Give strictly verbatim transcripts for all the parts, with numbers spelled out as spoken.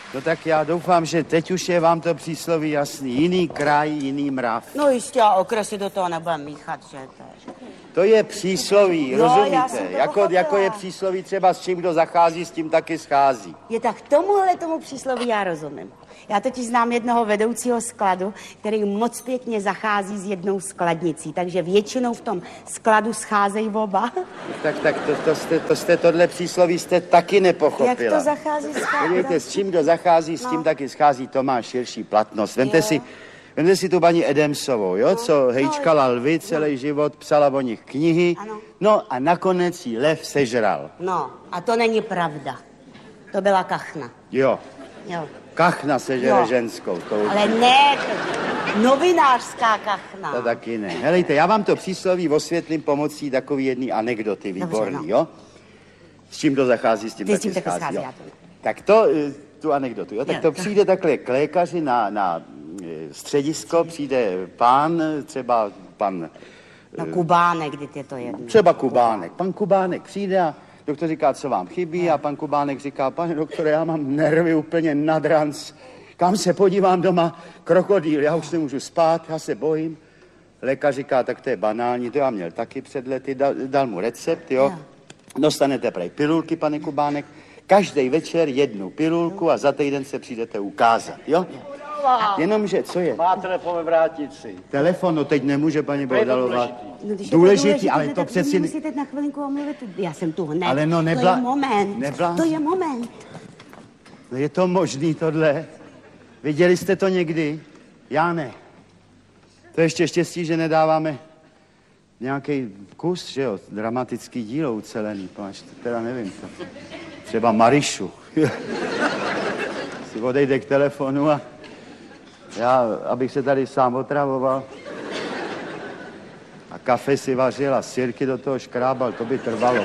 No tak já doufám, že teď už je vám to přísloví jasný. Jiný kraj, jiný mrav. No jistě, a okresy do toho nebudeme míchat, že to je. To je přísloví, Jo, rozumíte? Jako, jako je přísloví třeba s čím, kdo zachází, s tím taky schází. Je tak tomuhle tomu přísloví já rozumím. Já totiž znám jednoho vedoucího skladu, který moc pěkně zachází s jednou skladnicí, takže většinou v tom skladu scházejí oba. Tak, tak to, to, jste, to jste tohle přísloví jste taky nepochopila. Jak to zachází s skladem? Podívejte, s čím kdo zachází, s tím no. taky schází, to má širší platnost. Vemte si, vemte si tu paní Edemsovou, jo, no, co hejčkala lvy celý no. život, psala o nich knihy, ano. no a nakonec jí lev sežral. No, a to není pravda. To byla kachna. Jo. Jo. Kachna sežere ženskou. To... Ale ne, novinářská kachna. To taky ne. Helejte, já vám to přísloví osvětlím pomocí takový jedný anekdoty, výborný, Dobře, no. jo? S čím to zachází, s tím Ty taky s tím schází, schází, jo. já to ne. Tak to, tu anekdotu, jo? Tak jo, to přijde takhle k lékaři na, na středisko, přijde pán, třeba pan... No Kubánek, kdy je to jedno. Třeba Kubánek. Pan Kubánek přijde a doktor říká, co vám chybí, a pan Kubánek říká, pane doktore, já mám nervy úplně nad ranc. Kam se podívám doma? Krokodýl, já už nemůžu spát, já se bojím. Lékař říká, tak to je banální, to já měl taky před lety, dal, dal mu recept, jo. Dostanete prej pilulky, pane Kubánek, každý večer jednu pilulku a za týden se přijdete ukázat, jo. Jenomže, co je? Má telefon ve vrátnici. Telefon, no teď nemůže paní Bohdalová. No, důležitý, důležitý, ale to přeci... Musíte na chvilinku omluvit, já jsem tu hned. Ale no nebla... To je moment, nebla... to je moment. No je to možný tohle? Viděli jste to někdy? Já ne. To je ještě štěstí, že nedáváme nějaký kus, že jo, dramatický dílo ucelený, páč, teda nevím, to. Třeba Marišu. Si odejde k telefonu a já, abych se tady sám otravoval a kafe si vařil a sirky do toho škrábal, to by trvalo.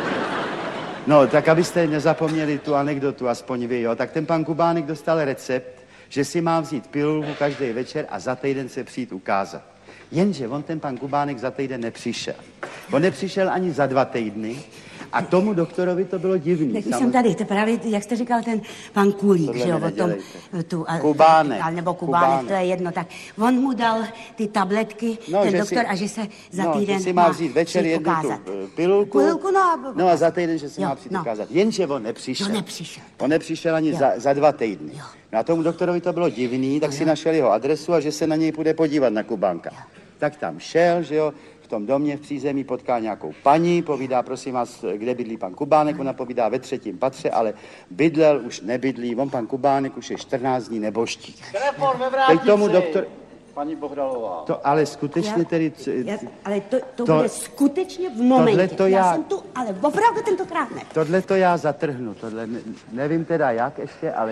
No, tak abyste nezapomněli tu anekdotu, aspoň vy, jo, tak ten pan Kubánek dostal recept, že si má vzít pilulku každý večer a za týden se přijít ukázat. Jenže on, ten pan Kubánek, za týden nepřišel. On nepřišel ani za dva týdny a tomu doktorovi to bylo divný. Tak už jsem tady, to právě, jak jste říkal, ten pan Kulík, Tohle že jo, o tom, tu, Kubánek. A, nebo Kubánek, Kubánek, to je jedno, tak on mu dal ty tabletky, no, ten doktor, si, a že se za no, týden že si má vzít večer jednu ukázat. tu pilulku, pilulku no, a, no a za týden, že se jo, má přijít no. ukázat. Jenže on nepřišel. No nepřišel. On nepřišel ani za, za dva týdny. Jo. No a tomu doktorovi to bylo divný, tak no, si jo. našel jeho adresu a že se na něj půjde podívat na Kubánka. Jo. Tak tam šel, že jo, v tom domě v přízemí potká nějakou paní, povídá, prosím vás, kde bydlí pan Kubánek, ona povídá ve třetím patře, ale bydlel, už nebydlí, on pan Kubánek už je čtrnáct dní neboštík. Telefon ve vrátnici, tomu doktor... paní Bohdalová. To ale skutečně já, tedy... Já, ale to, to, to bude skutečně v momentě. To já, já jsem tu, ale opravdu tentokrát ne. Tohle to já zatrhnu, tohle ne, nevím teda jak ještě, ale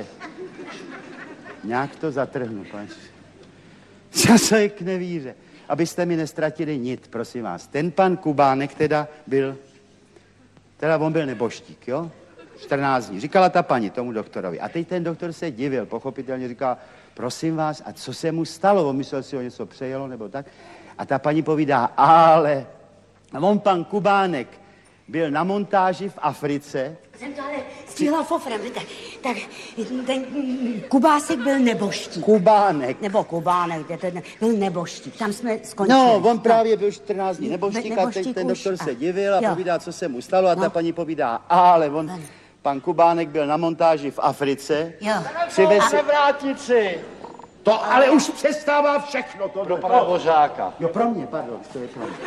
nějak to zatrhnu, pane. Časoj k nevíře. Abyste mi nestratili nit, prosím vás. Ten pan Kubánek teda byl, teda on byl neboštík, jo? čtrnáct dní. Říkala ta paní tomu doktorovi. A teď ten doktor se divil, pochopitelně říká, prosím vás, a co se mu stalo? On myslel si, o něco přejelo nebo tak. A ta paní povídá, ale on pan Kubánek byl na montáži v Africe. Jsem to ale stihla fofrem, tak, tak ten Kubásek byl neboštík. Kubánek. Nebo Kubánek, byl neboštík, tam jsme skončili. No, on právě byl čtrnáct dní neboštík, neboštík a teď ten už, doktor a... se divil a jo. povídá, co se mu stalo a no. ta paní povídá, ale on, Pane. pan Kubánek byl na montáži v Africe. Jo. Přivez si... vrátnici. To ale už přestává všechno. To do pana Božáka. Jo, pro mě, pardon, to je pro mě.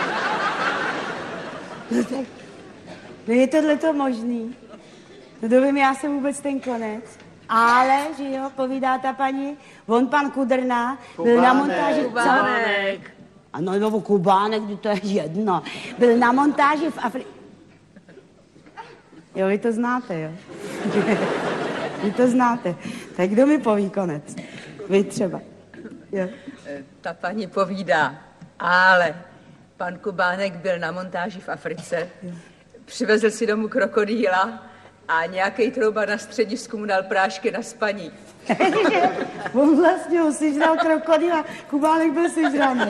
No tak, no je tohleto možný. No to vím, já jsem vůbec ten konec. Ale, že jo, povídá ta paní, on pan Kudrna byl na montáži... Kubánek. Ano, nebo Kubánek, to je jedno. Byl na montáži v Africe. Jo, vy to znáte, jo? Vy to znáte. Tak kdo mi poví konec? Vy třeba. Jo. Ta paní povídá, ale pan Kubánek byl na montáži v Africe, přivezl si domů krokodýla a nějaký trouba na středisku mu dal prášky na spaní. On vlastně ho sežral krokodýla, Kubánek byl sežraný.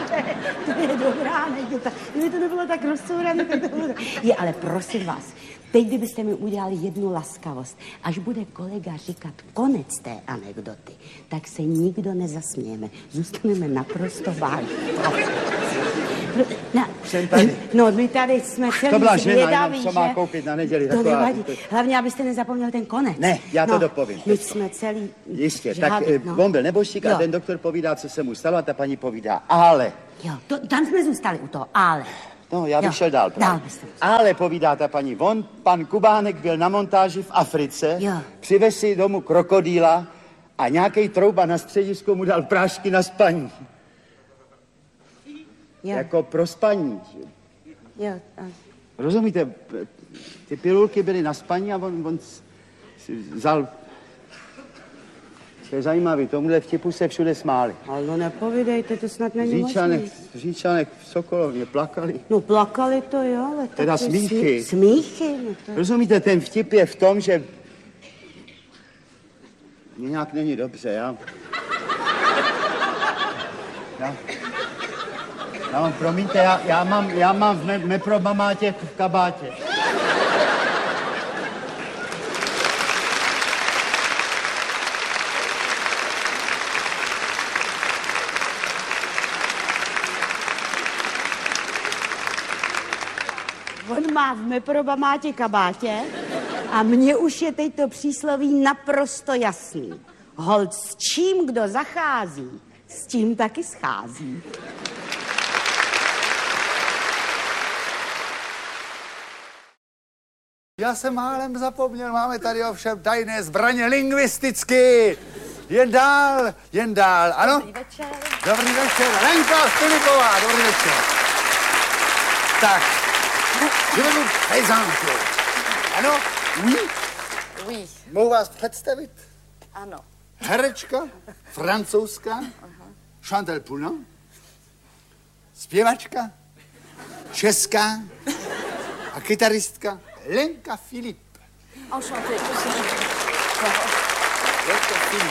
To je dobrá, ne? Kdyby to nebylo tak rozcourané, tak to bylo... Je, ale prosím vás, teď kdybyste mi udělali jednu laskavost, až bude kolega říkat konec té anekdoty, tak se nikdo nezasmějeme. Zůstaneme naprosto vážní. No, Jsem tady. no, my tady jsme celý To byla žena, zvědaví, jenom, co má že? koupit na neděli. To taková- nevadí. Hlavně, abyste nezapomněl ten konec. Ne, já to no, dopovím. My jsme celý... Jistě, žádný, tak eh, no. on byl nebožtík a Jo. ten doktor povídá, co se mu stalo a ta paní povídá, ale... Jo, to, tam jsme zůstali u toho, ale... No, já bych Jo, šel dál. dál právě. byste musel. Ale povídá ta paní, on, pan Kubánek byl na montáži v Africe, Jo. přivez si domů krokodýla a nějaký trouba na středisku mu dal prášky na spaní. Jo, Jako pro spaní. jo, a... Rozumíte, p- ty pilulky byly na spaní a on, on s- si vzal... To je zajímavý, tomuhle vtipu se všude smáli. Ale no nepovídejte, to snad není Říčanek, možný. Říčanek v Sokolovně plakali. No plakali to, jo, ale... tak Teda to je smíchy. smí- Smíchy, no to... Rozumíte, ten vtip je v tom, že... Mně nějak není dobře, já... Já... Já mám, promiňte, já, já mám, já mám v me, meprobamátě v kabátě. On má v meprobamátě kabátě a mně už je teď to přísloví naprosto jasný. Holt s čím kdo zachází, s tím taky schází. Já jsem málem zapomněl, máme tady ovšem tajné zbraně lingvisticky. Jen dál, jen dál, ano? Dobrý večer. Dobrý večer, Lenka Filipová, dobrý večer. Tak, vyvedu pejzánku. Ano? Oui? Oui, Mohu vás představit? ano. Herečka, francouzská, Chantal Poulon, zpěvačka, česká a kytaristka Lenka Filip. Enchanté. Lenka Filip.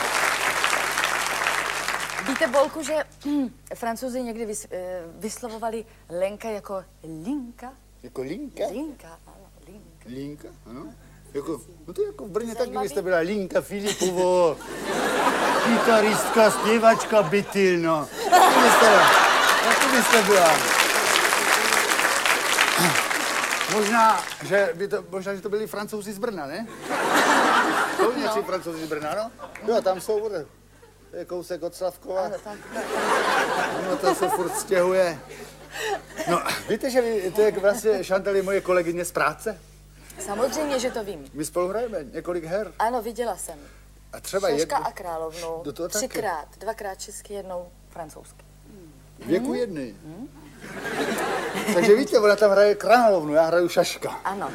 Víte, Bolku, že Francouzi někdy vys, eh, vyslovovali Lenka jako linka? Jako Linka? Linka, ano, linka. Linka, ano. Jako, no to jako v Brně taky Zajímavý. byste byla Linka Filipovo, kytaristka, zpěvačka, bytyl, no. Taky byste, taky byste byla. Možná, že by to, možná, že to byli Francouzi z Brna, ne? Jsou nějací Francouzi z Brna, no? Jo, tam jsou, bude. To je kousek od Slavkova. Ano, tak. No, to se furt stěhuje. No, víte, že vy, to je vlastně Chantal je moje kolegyně z práce? Samozřejmě, že to vím. My spolu hrajeme několik her. Ano, viděla jsem. A třeba Šaška jedno, a královnu. Do toho taky. Třikrát, dvakrát česky, jednou francouzsky. věku jedny. Takže víte, ona tam hraje královnu, já hraju Šaška. Ano.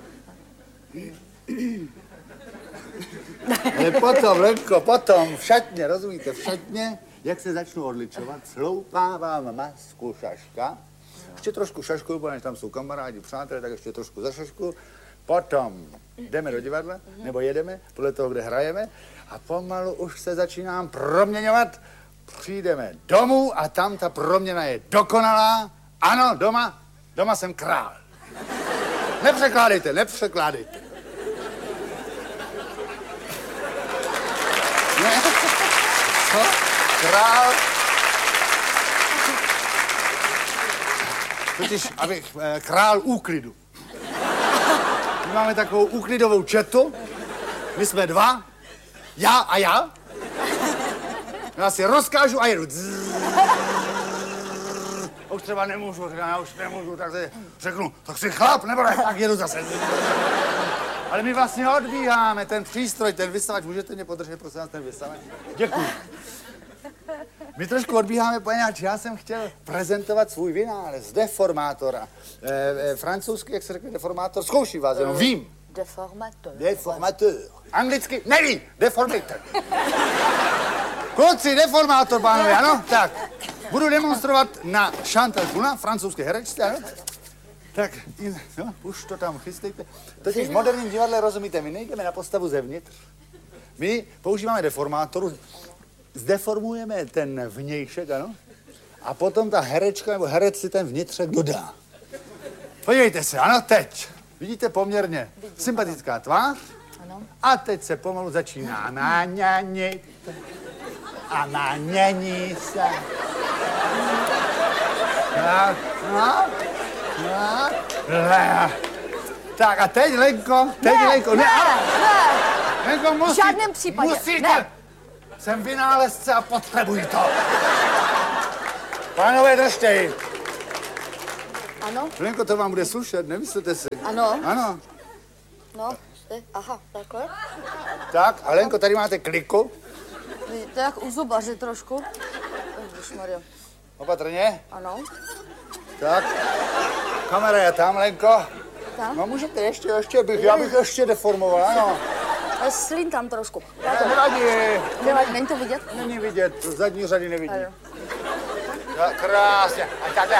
Ale potom, Lenko, potom, v šatně, rozumíte, v šatně, jak se začnu odličovat, sloupávám masku Šaška, ještě trošku šašku, protože tam jsou kamarádi, přátelé, tak ještě trošku za Šašku, potom jdeme do divadla, nebo jedeme, podle toho, kde hrajeme, a pomalu už se začínám proměňovat, přijdeme domů a tam ta proměna je dokonalá, ano, doma, doma jsem král. Nepřekládejte, nepřekládejte. Ne? Co? Král? Totiž, abych, eh, král úklidu. My máme takovou úklidovou četu, my jsme dva, já a já. Já si rozkážu a jedu. A už třeba nemůžu, já už nemůžu, tak si řeknu, tak si chlap, nebo ne, tak jedu zase. Ale my vlastně odbíháme, ten přístroj, ten vysavač, můžete mě podržet, prosím vás, ten vysavač? Děkuji. My trošku odbíháme, poněvadž já jsem chtěl prezentovat svůj vynález, deformátora. E, e, francouzsky, jak se řekne deformátor, zkouším vás, jenom vím. Deformateur. Deformateur. Anglicky, neví, deformator. Kluci, deformátor, pánové, ano? Tak, budu demonstrovat na Chantal Poulon, francouzské herečce, ano? Tak, no, už to tam chystejte. Totiž v moderním divadle, rozumíte, my nejdeme na postavu zevnitř. My používáme deformátoru, zdeformujeme ten vnějšek, ano? A potom ta herečka nebo herec si ten vnitřek dodá. Podívejte se, ano, teď. Vidíte poměrně sympatická tvář. Ano. A teď se pomalu začíná naňanit. A nanění se. Tak, no, no, le. Tak a teď, Lenko, teď, Ne, Lenko, ne, a- ne. Lenko, musí, V žádném případě, musíte. ne. Jsem vynálezce a potřebuji to. Pánové, držte ji. Ano, Lenko, to vám bude slušet, nemyslete si? ano. Ano. No, jste, aha, takhle. Tak, a Lenko, tady máte kliku. To je jak u zubaře trošku. Ježišmarja. Opatrně. Ano, Tak. Kamera je tam, Lenko. tam. No můžete ještě, ještě bych, já bych ještě deformoval, ano. Já slín tam trošku. Ne, nevadí. Nevadí, není to vidět? Není vidět, zadní řady nevidí. Ano. Tak, krásně. A takhle.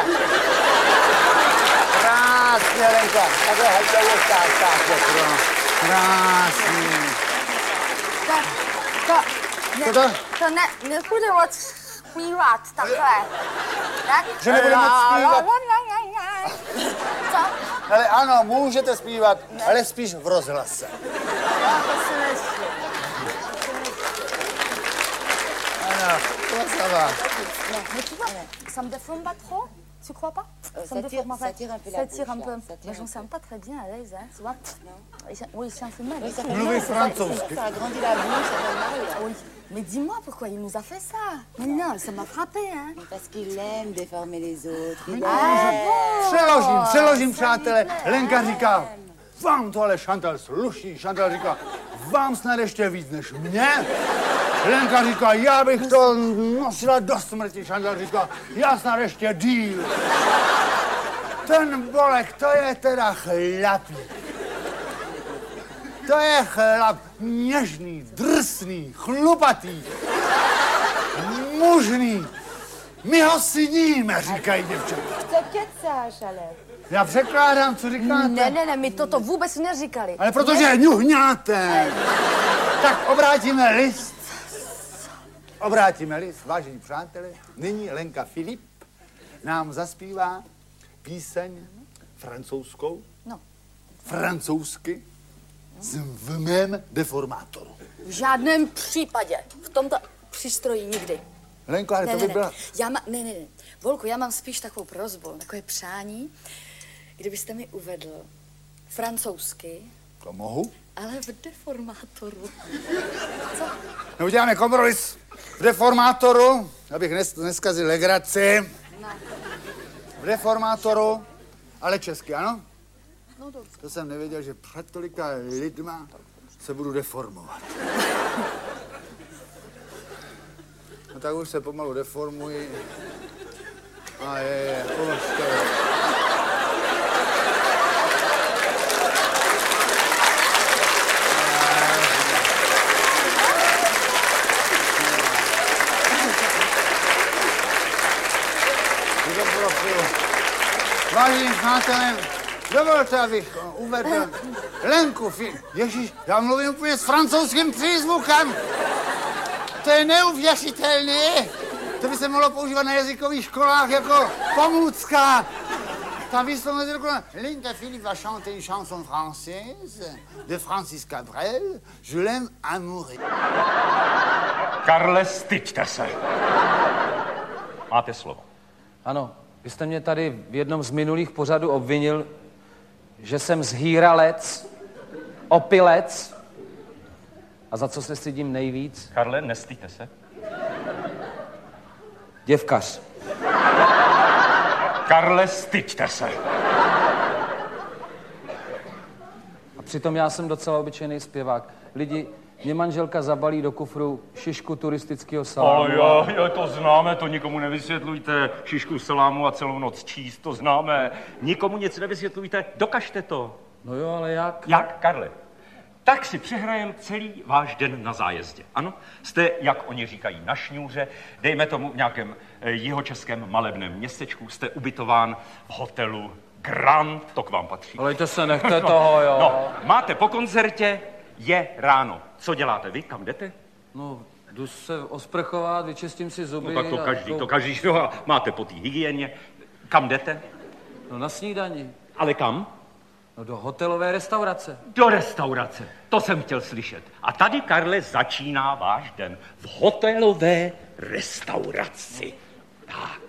Krásně, Lenka. Takhle, hejte tak, tak, krásný. Tak, to, ne, Co to? to ne, nepůjde moc zpívat takhle. Tak? Že nebude moc zpívat? Co? Ale ano, můžete zpívat, ale spíš v rozhlase. Já to si myslím. Ano, to se vám. Non, mais tu vois, ça me déforme pas trop, tu crois pas? Euh, Ça me ça déforme tire- pas. ça tire un peu la Ça tire bouche, un peu. là, ça tire Mais je un me sens pas très bien à l'aise, hein, tu vois? Non. Et ça- Oui, c'est un peu mal. Oui, ça fait Mluví mal, ça- francouzsky. Ça agrandit la bouche, ça fait mal. là. Oui. Mais dis-moi pourquoi il nous a fait ça? Mais non, ça m'a frappé, hein. Parce qu'il aime déformer les autres. Il Ah aime. bon? Přeložím, přeložím, ça přátelé. lui plaît. Lenka říká, vám to ale Šantal sluší. Šantal říká, vám snad ještě víc než mě. Lenka říká, já bych to nosila do smrti. Šantal říká, já snad ještě díl. Ten Bolek, to je teda chlapík. To je chlap něžný, drsný, chlupatý, mužný. My ho syníme, říkají děvčata. Co kecáš, ale? Já překládám, co říkáte. Ne, ne, ne, my toto vůbec neříkali. Ale protože ňuhňáte, tak obrátíme list. Obrátíme list, vážení přátelé. Nyní Lenka Filip nám zaspívá píseň francouzskou, No. francouzsky, v mém deformátoru. V žádném případě. V tomto přístroji nikdy. Lenko, ale Ne, to ne, by byla... ne. Já má, ne, ne, ne. Volku, já mám spíš takovou prosbu, takové přání, kdybyste mi uvedl francouzsky, To mohu. ale v deformátoru. No, uděláme kompromis v deformátoru, abych nes, neskazil legraci. No. V deformátoru, ale česky, ano? No dobře. To jsem nevěděl, že před tolika lidma se budu deformovat. No tak už se pomalu deformuji. A je, je, už to je. Do profilu. Vážení přátelé, dovolte, abych uvedl Lenku Fi... Ježíš, já mluvím úplně s francouzským přízvukem. To je neuvěřitelné. To by se mohlo používat na jazykových školách jako pomůcka. Ta výslovnost je dokonalá. Lenka Philippe va chanter une chanson française de Francis Cabrel. Je l'aime à mourir. Karle, styďte se. Máte slovo. Ano, vy jste mě tady v jednom z minulých pořadů obvinil, že jsem zhýralec, opilec. A za co se stydím nejvíc? Karle, nestyďte se. Děvkař. Karle, styďte se. A přitom já jsem docela obyčejný zpěvák. Lidi, mě manželka zabalí do kufru šišku turistického salámu. O jo, jo, to známe, to nikomu nevysvětlujte. Šišku salámu a celou noc číst, to známe. Nikomu nic nevysvětlujte, dokažte to. No jo, ale jak? Jak, Karle? Tak si přehrajem celý váš den na zájezdě. Ano, jste, jak oni říkají, na šňůře, dejme tomu v nějakém eh, jihočeském malebném městečku, jste ubytován v hotelu Grand, to k vám patří. Ale to se nechte toho, jo. No, máte po koncertě, je ráno. Co děláte vy, kam jdete? No, jdu se osprchovat, vyčistím si zuby. No tak to a každý, to- to každý, no a máte po té hygieně. Kam jdete? No na snídani. Ale kam? No do hotelové restaurace. Do restaurace, to jsem chtěl slyšet. A tady, Karle, začíná váš den. V hotelové restauraci. Tak.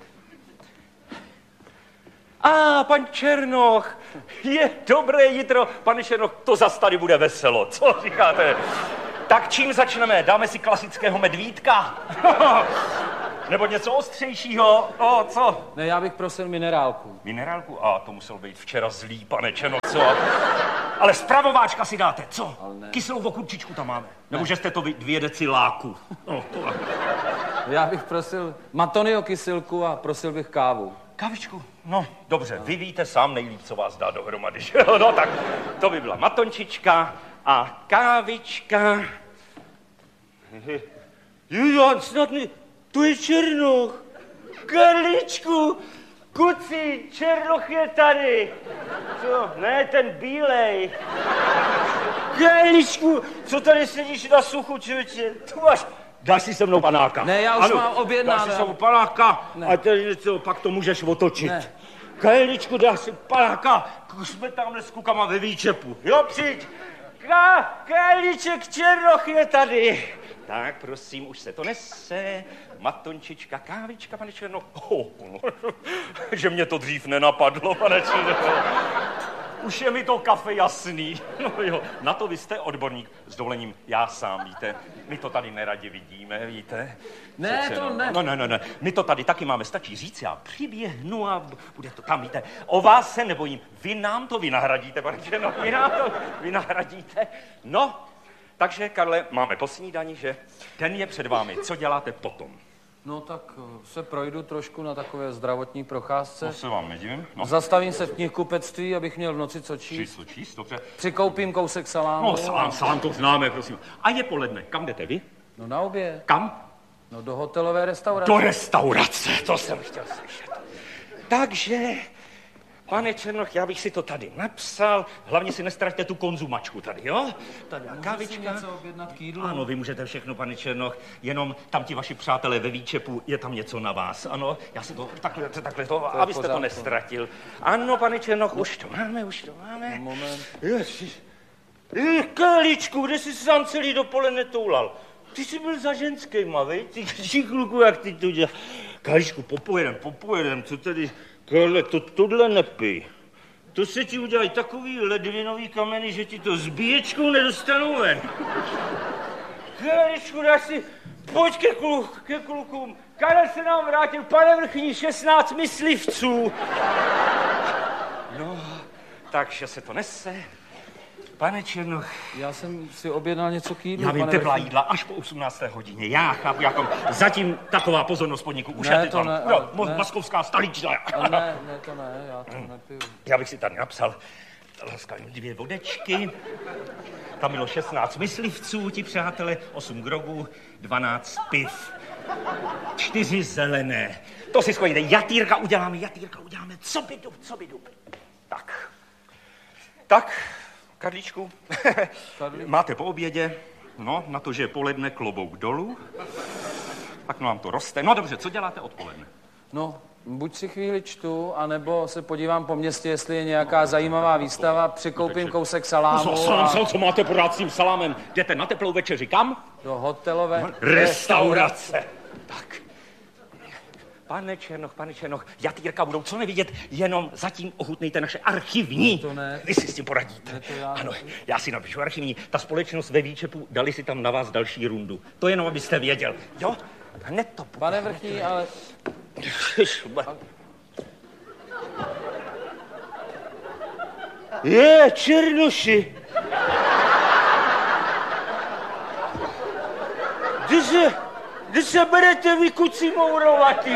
A, pan Černoch, je dobré jitro. Pane Černoch, to zas tady bude veselo, co říkáte? Tak čím začneme? Dáme si klasického medvídka? Nebo něco ostřejšího? O, co? Ne, já bych prosil minerálku. Minerálku? A to muselo být včera zlý, pane Černoch, co? Ale spravováčka si dáte, co? Kyselou okurčičku tam máme. Nebo že jste to vy, dvě deci láku. No, to... Já bych prosil Matonio kysilku a prosil bych kávu. Kávičku? No, dobře, vy víte sám nejlíp, co vás dá dohromady, že jo? No tak, to by byla matončička a kávička. Jo, snad mi... Tu je Černoch. Karličku, kuci, Černoch je tady. Co? Ne, ten bílej. Karličku, co tady sedíš na suchu, člověče? Tu máš... Dáš si se mnou panáka. Ne, já už ano, mám objednáno. Dáš si se mnou panáka ne. a tady něco, pak to můžeš otočit. Ne. Karličku, dáš si panáka, jsme tamhle s kukama ve výčepu. Jo, přijď. Ka, Karliček Černoch je tady. Tak, prosím, už se to nese. Matončička, kávička, pane Černoch. Oh, no, že mě to dřív nenapadlo, pane Černoch. Už je mi to kafe jasný. No jo, na to vy jste odborník. S dovolením, já sám, víte. My to tady neradi vidíme, víte. Ne, Přece, to no, ne. No, ne, ne, ne. My to tady taky máme, stačí říct, já přiběhnu a bude to tam, víte. O vás se nebojím. Vy nám to vynahradíte, pane Černoch, vy nám to vynahradíte. No, takže, Karle, máme po snídani, že? Den je před vámi. Co děláte potom? No tak se projdu trošku na takové zdravotní procházce. To se vám nedivím. No. Zastavím se v knihkupectví, abych měl v noci co číst. Číst, co číst, dobře. Přikoupím kousek salámu. No, salám, salám, to známe, prosím. A je poledne. Kam jdete vy? No na oběd. Kam? No do hotelové restaurace. Do restaurace, to jsem chtěl slyšet. Takže, pane Černoch, já bych si to tady napsal. Hlavně si nestraťte tu konzumačku tady, jo? Tady kávička. něco objednat k jídlu? Ano, vy můžete všechno, pane Černoch, jenom tam ti vaši přátelé ve výčepu, je tam něco na vás, ano? Já si to takhle, takhle to, to abyste to nestratil. Ano, pane Černoch, už to máme, už to máme. Moment. Ježiš. Karličku, kde jsi sám celý dopoledne toulal? Ty jsi byl za ženskýma, vej? Ty kluku, jak ty to děláš. Karličku, popojedem, popojedem, co tady... Karle, to tohle nepij. To se ti udělají takový ledvinový kameny, že ti to s bíječkou nedostanou ven. Karličku, dáš si... Pojď ke, kluk, ke klukům. Karel se nám vrátil, pane vrchní, šestnáct myslivců. No, takže se to nese. Pane Černoch. Já jsem si objednal něco k jídlu, Já vím, pane teplá vrchní. jídla až po osmnácté hodině. Já chápu, jako zatím taková pozornost podniku. Už Ne, je ty to tam. ne, Jo, ne. Moskovská stolička. Ale ne, ne, to ne, já to nepiju. Já bych si tady napsal laskavě dvě vodečky. Tam bylo šestnáct myslivců, ti přátelé, osm grogů, dvanáct piv, čtyři zelené. To si schodíte. Jatýrka uděláme, jatýrka uděláme. Co by dub, co by dub. Tak. Tak, Karlíčku, máte po obědě, no, na to, že je poledne, klobouk dolů. Tak no vám to roste. No dobře, co děláte odpoledne? No, buď si chvíli čtu, anebo se podívám po městě, jestli je nějaká zajímavá výstava, přikoupím kousek salámu No, salám, a salám, co máte pořád s tím salámem? Jdete na teplou večeři, kam? do hotelové Restaurace. Tak. Pane Černoch, pane Černoch, jatýrka budou co nevidět, jenom zatím ochutnejte naše archivní. To ne. Vy si s tím poradíte. Ne, to já Ano, já si napíšu archivní. Ta společnost ve výčepu, dali si tam na vás další rundu. To jenom, abyste věděl. Jo? Hned to bude. Pane vrchní, ale... Je, Černoši. Kde se, kde se berete vy, kuci mourovatý?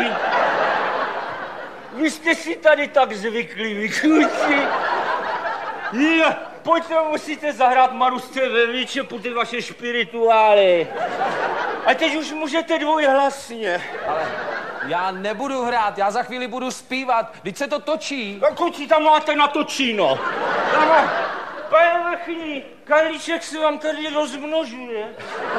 Vy jste si tady tak zvyklí, vy kuci. Je, pojďte, musíte zahrát Marusce ve výčepu ty vaše špirituály. A teď už můžete dvojhlasně. Ale já nebudu hrát, já za chvíli budu zpívat, vždyť se to točí. A kuci tam máte natočíno. Ano, pane vrchní, Karlíček se vám tady rozmnožuje.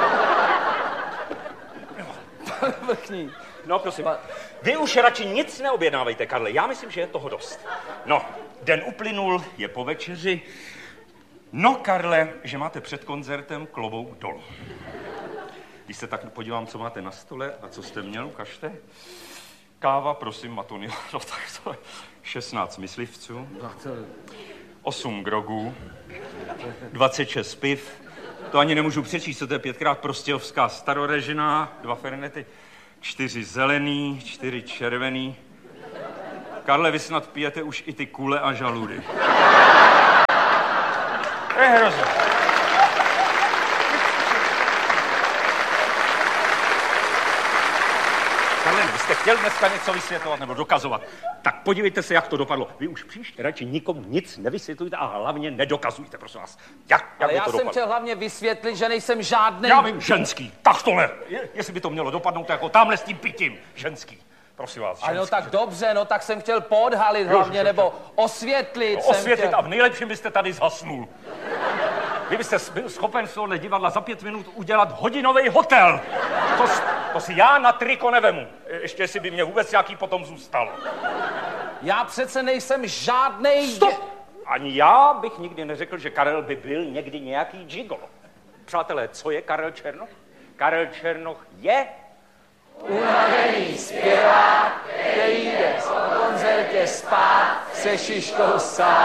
Pane vrchní. No, prosím, vy už radši nic neobjednávejte, Karle. Já myslím, že je toho dost. No, den uplynul, je po večeři. No, Karle, že máte před koncertem klobouk dolů. Když se tak podívám, co máte na stole a co jste měl, ukažte. Káva, prosím, Matonil, no tak to je šestnáct myslivců, osm grogů, dvacet šest piv, to ani nemůžu přečíst, to je pětkrát prostějovská starorežiná, dva fernety, čtyři zelený, čtyři červený. Karle, vy snad pijete už i ty kule a žaludy. To je hrozné. Karle, vy jste chtěl dneska něco vysvětlovat nebo dokazovat, tak podívejte se, jak to dopadlo. Vy už příště radši nikomu nic nevysvětlujte a hlavně nedokazujte, prosím vás. Jak, jak Ale já to jsem dopadlo? chtěl hlavně vysvětlit, že nejsem žádný... Já vím, ženský, tak tohle. Je, jestli by to mělo dopadnout jako tamhle s tím pitím, ženský. Prosím vás, ženský. Ale no tak dobře, no tak jsem chtěl podhalit hlavně, nebo osvětlit. No, jsem osvětlit chtěl... a v nejlepším byste tady zhasnul. Vy byste byl schopen z tohohle divadla za pět minut udělat hodinový hotel. To, to si já na triko nevemu. Ještě jestli by mě vůbec nějaký potom zůstal. Já přece nejsem žádnej... Stop! Ani já bych nikdy neřekl, že Karel by byl někdy nějaký gigolo. Přátelé, co je Karel Černoch? Karel Černoch je... unavený zpěvák, který jde po koncertě spát se šiškou sám.